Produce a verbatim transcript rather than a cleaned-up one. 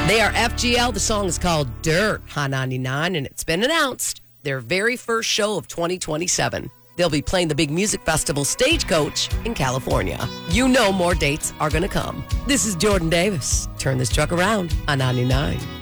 They are F G L. The song is called Dirt, Hot ninety-nine, and it's been announced their very first show of twenty twenty-seven. They'll be playing the big music festival Stagecoach in California. You know more dates are going to come. This is Jordan Davis. Turn this truck around on ninety-nine.